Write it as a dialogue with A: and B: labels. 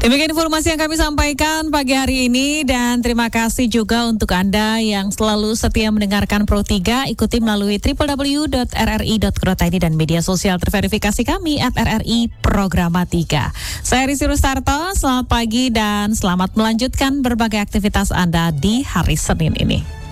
A: Demikian informasi yang kami sampaikan pagi hari ini dan terima kasih juga untuk Anda yang selalu setia mendengarkan Pro 3. Ikuti melalui www.rri.co.id dan media sosial terverifikasi kami @RRI Programa 3. Saya Risi Rustarto, selamat pagi dan selamat melanjutkan berbagai aktivitas Anda di hari Senin ini.